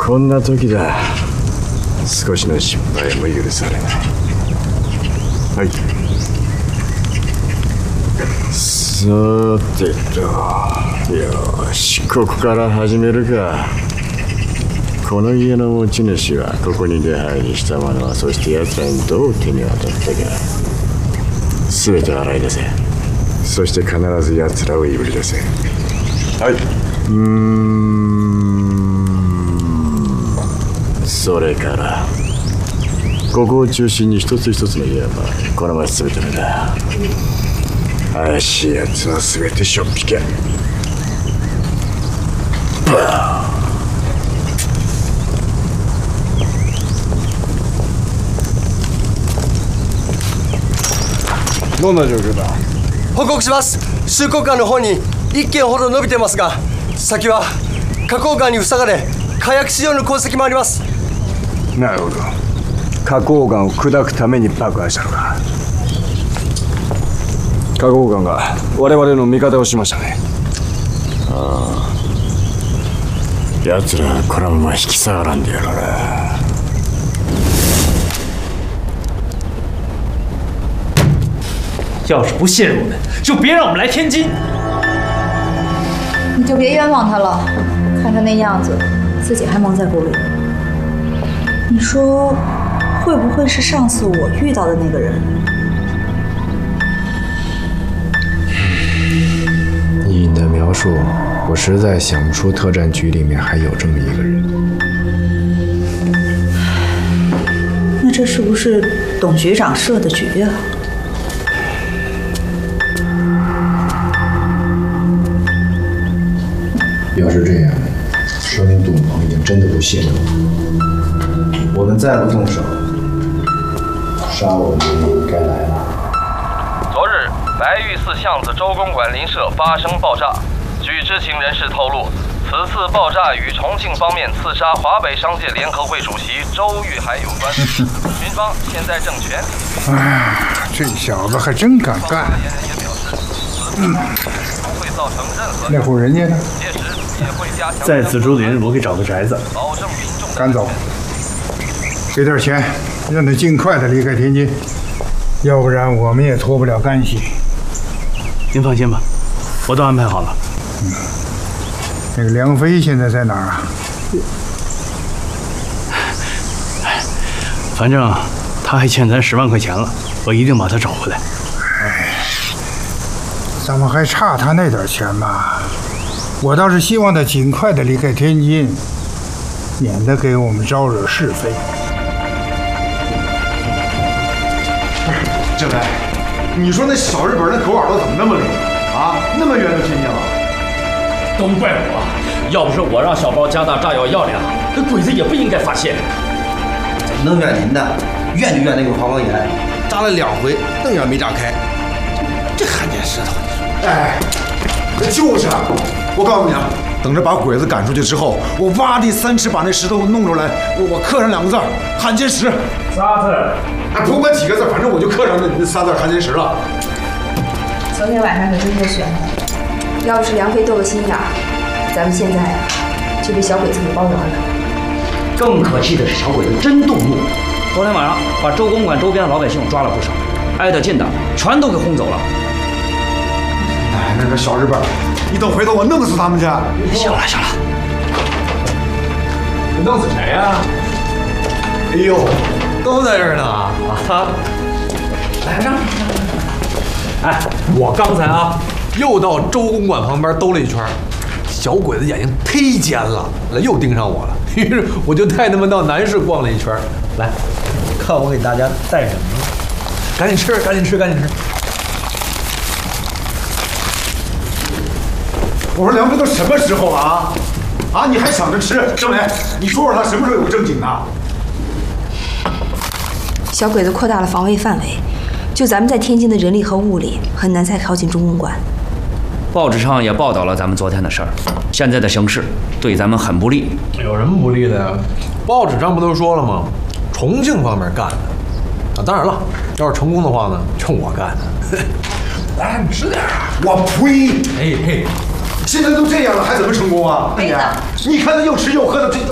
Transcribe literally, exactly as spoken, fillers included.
こんな時だ。少しの失敗も許されない。はい。さてと、よし、ここから始めるか。この家の持ち主はここに出入りした者は、そして奴らにどう手に渡ったか、全て洗い出せ。そして必ず奴らをいぶり出せ。はい。うーん、それからここを中心に一つ一つの家はこの町全てのだ。怪しい奴は全てしょっぴけ。 どんな状況だ。 報告します。収穫館の方に一軒ほど伸びてますが、先は花崗岩に塞がれ火薬使用の痕跡もあります。 なるほど。花崗岩を砕くために爆破したのか。花崗岩が我々の味方をしましたね。 ああ、奴らこのまま引き下がらんでやろうな。 要是不信任我们，就别让我们来天津。 你就别冤枉他了，看他那样子，自己还蒙在鼓里。你说，会不会是上次我遇到的那个人？ 依你的描述，我实在想不出特战局里面还有这么一个人。 那这是不是董局长设的局啊？ 要是这样，说明董鹏已经真的不信任我。我们再不动手，杀我们也该来了。 昨日，白玉寺巷子周公馆邻舍发生爆炸。据知情人士透露，此次爆炸与重庆方面刺杀华北商界联合会主席周玉海有关。军方现在正全力。 哎，这小子还真敢干。嗯，那户人家呢？ 在紫竹林，我给找个宅子。 赶走，给点钱，让他尽快的离开天津，要不然我们也脱不了干系。 您放心吧，我都安排好了。 嗯，那个梁飞现在在哪儿啊？ 反正他还欠咱十万块钱了，我一定把他找回来。 哎，咱们还差他那点钱吧？我倒是希望他尽快的离开天津，免得给我们招惹是非。 郑来，你说那小日本那狗耳朵怎么那么灵啊？那么远就听见了？ 都怪我！要不是我让小包加大炸药药量，那鬼子也不应该发现。 怎么能怨您呢？怨就怨那个花岗岩，炸了两回，瞪眼没炸开。这焊尖石头， 哎，就是。我告诉你啊，等着把鬼子赶出去之后，我挖地三尺把那石头弄出来，我我刻上两个字“焊尖石”。 仨字。 哎，不管几个字，反正我就刻上那那仨字“焊尖石”了。 昨天晚上可真够悬的，要不是梁飞斗个心眼儿，咱们现在啊就被小鬼子给包圆了。 更可气的是，小鬼子真动怒，昨天晚上把周公馆周边的老百姓抓了不少，挨得近的全都给轰走了。 哎，那个小日本，你等回头我弄死他们去！ 行了行了， 你弄死谁呀？ 哎呦， 都在这儿呢啊！来让。哎，我刚才啊，又到周公馆旁边兜了一圈，小鬼子眼睛忒尖了，又盯上我了。于是我就带他们到南市逛了一圈。来，看我给大家带什么？赶紧吃，赶紧吃，赶紧吃！ 我说梁飞都什么时候了啊？啊，你还想着吃？郑雷，你说说他什么时候有正经的？ 小鬼子扩大了防卫范围，就咱们在天津的人力和物力很难再靠近中公馆。 报纸上也报道了咱们昨天的事儿，现在的形势对咱们很不利。 有什么不利的呀？报纸上不都说了吗？重庆方面干的啊！当然了，要是成功的话呢，就我干的。来，你吃点啊！ 我呸！ 哎嘿。 现在都这样了，还怎么成功啊？ 没的， 你看他又吃又喝的，这